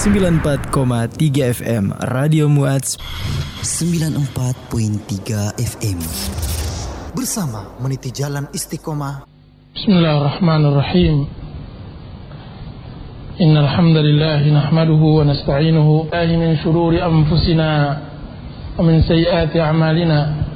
94,3 FM Radio Muats 94.3 FM. Bersama meniti jalan istiqomah. Bismillahirrahmanirrahim. Innal hamdalillah nahmaduhu wa nasta'inuhu min shururi anfusina wa min sayyiati a'malina.